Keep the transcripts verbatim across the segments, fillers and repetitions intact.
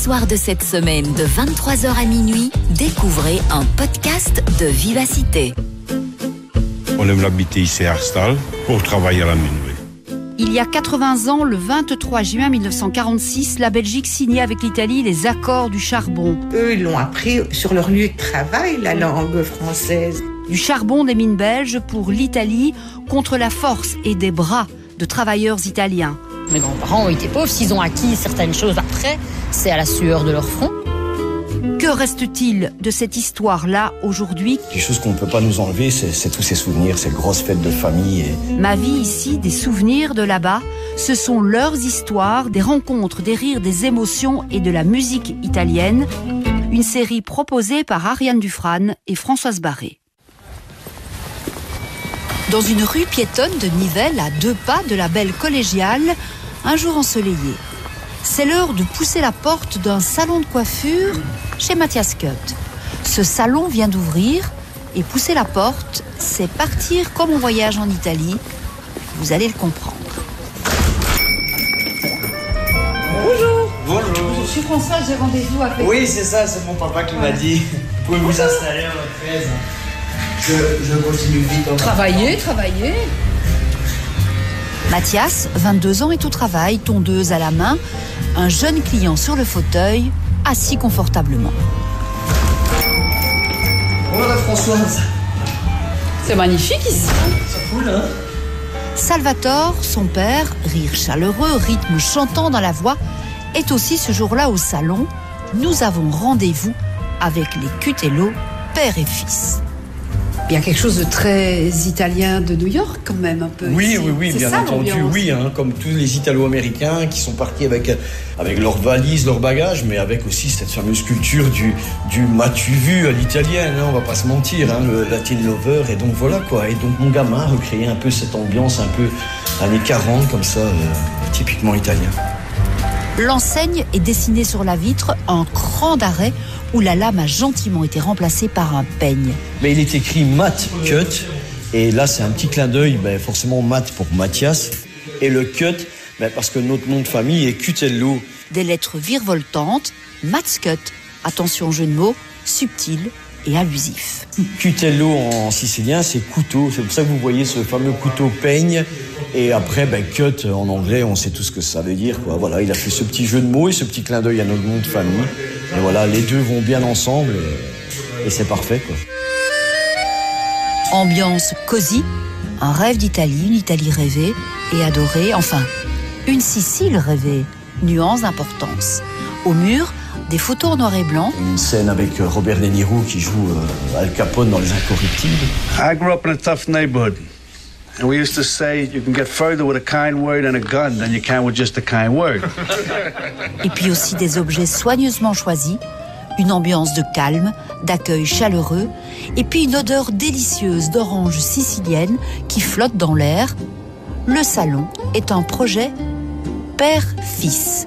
soirs de cette semaine de vingt-trois heures à minuit, découvrez un podcast de Vivacité. On aime l'habiter ici à Herstal pour travailler à la minuit. Il y a quatre-vingts ans, le vingt-trois juin mille neuf cent quarante-six, la Belgique signait avec l'Italie les accords du charbon. Eux, ils l'ont appris sur leur lieu de travail, la langue française. Du charbon des mines belges pour l'Italie contre la force et des bras de travailleurs italiens. Mes grands-parents ont été pauvres, s'ils ont acquis certaines choses après, c'est à la sueur de leur front. Que reste-t-il de cette histoire-là aujourd'hui ? Quelque chose qu'on ne peut pas nous enlever, c'est, c'est tous ces souvenirs, ces grosses fêtes de famille. Et... Ma vie ici, des souvenirs de là-bas, ce sont leurs histoires, des rencontres, des rires, des émotions et de la musique italienne. Une série proposée par Ariane Dufrane et Françoise Barré. Dans une rue piétonne de Nivelles, à deux pas de la belle collégiale, un jour ensoleillé. C'est l'heure de pousser la porte d'un salon de coiffure chez Mathias Cut. Ce salon vient d'ouvrir et pousser la porte, c'est partir comme on voyage en Italie. Vous allez le comprendre. Bonjour. Bonjour. Je suis Françoise, j'ai rendez-vous avec... Oui, c'est ça, c'est mon papa qui m'a dit. Vous pouvez vous installer à votre aise. Je, je continue vite. En Travailler, travailler. Mathias, vingt-deux ans, est au travail, tondeuse à la main, un jeune client sur le fauteuil, assis confortablement. Bonjour Françoise. C'est magnifique ici. C'est cool, hein? Salvatore, son père, rire chaleureux, rythme chantant dans la voix, est aussi ce jour-là au salon. Nous avons rendez-vous avec les Cutello, père et fils. Il y a quelque chose de très italien de New York quand même un peu. Oui, ici. oui, oui, C'est bien ça, entendu, l'ambiance. oui, hein, comme tous les Italo-Américains qui sont partis avec, avec leurs valises, leurs bagages, mais avec aussi cette fameuse culture du, du m'as-tu vu à l'italienne, hein, on va pas se mentir, hein, le Latin lover, et donc voilà quoi. Et donc mon gamin recréait un peu cette ambiance un peu années quarante, comme ça, euh, typiquement italien. L'enseigne est dessinée sur la vitre, un cran d'arrêt où la lame a gentiment été remplacée par un peigne. Mais il est écrit Matt Cut, et là c'est un petit clin d'œil, ben, forcément Matt pour Mathias, et le Cut, ben, parce que notre nom de famille est Cutello. Des lettres virevoltantes, Matt's Cut, attention jeu de mots, subtil et allusif. Cutello en sicilien c'est couteau, c'est pour ça que vous voyez ce fameux couteau peigne, et après ben, Cut en anglais on sait tout ce que ça veut dire, quoi. Voilà, il a fait ce petit jeu de mots et ce petit clin d'œil à notre nom de famille, et voilà, les deux vont bien ensemble, et, et c'est parfait, quoi. Ambiance cosy, un rêve d'Italie, une Italie rêvée et adorée, enfin, une Sicile rêvée, nuance d'importance. Au mur, des photos en noir et blanc. Une scène avec Robert De Niro qui joue euh, Al Capone dans Les Incorruptibles. I grew up in a tough neighborhood. And we used to say you can get further with a kind word and a gun than you can with just a kind word. Et puis aussi des objets soigneusement choisis, une ambiance de calme, d'accueil chaleureux, et puis une odeur délicieuse d'orange sicilienne qui flotte dans l'air. Le salon est un projet père-fils.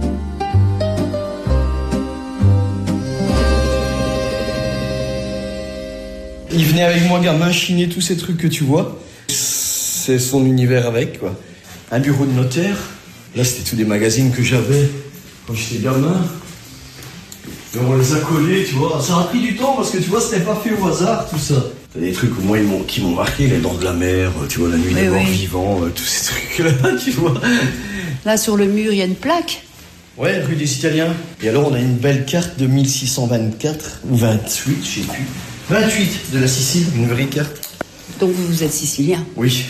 Il venait avec moi, gamin, chiner tous ces trucs que tu vois. C'est son univers avec, quoi. Un bureau de notaire. Là, c'était tous des magazines que j'avais quand j'étais gamin. Et on les a collés, tu vois. Ça a pris du temps parce que, tu vois, c'était pas fait au hasard, tout ça. T'as des trucs, moi, ils m'ont, qui m'ont marqué, les Dents de la Mer, tu vois, La Nuit des Oui, Morts oui. Vivants, euh, tous ces trucs-là, tu vois. Là sur le mur il y a une plaque. Ouais, rue des Italiens. Et alors, on a une belle carte de mille six cent vingt-quatre, ou vingt-huit, je sais plus. vingt-huit de la Sicile, une vraie carte. Donc vous, vous êtes sicilien. Oui.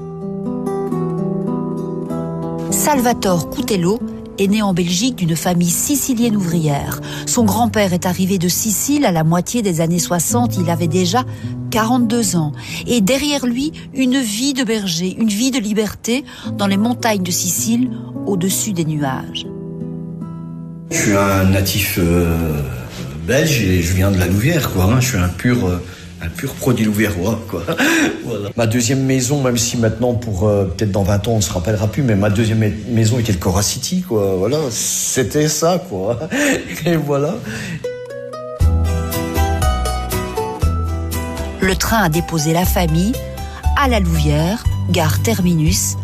Salvatore Cutello est né en Belgique d'une famille sicilienne ouvrière. Son grand-père est arrivé de Sicile à la moitié des années soixante, il avait déjà quarante-deux ans. Et derrière lui, une vie de berger, une vie de liberté dans les montagnes de Sicile, au-dessus des nuages. Je suis un natif euh, belge et je viens de la Louvière, quoi. Hein. Je suis un pur, euh, un pur produit louviérois, quoi. Voilà. Ma deuxième maison, même si maintenant, pour euh, peut-être dans vingt ans, on ne se rappellera plus, mais ma deuxième ma- maison était le Cora City, quoi. Voilà, c'était ça, quoi. Et voilà. Le train a déposé la famille à la Louvière, gare terminus,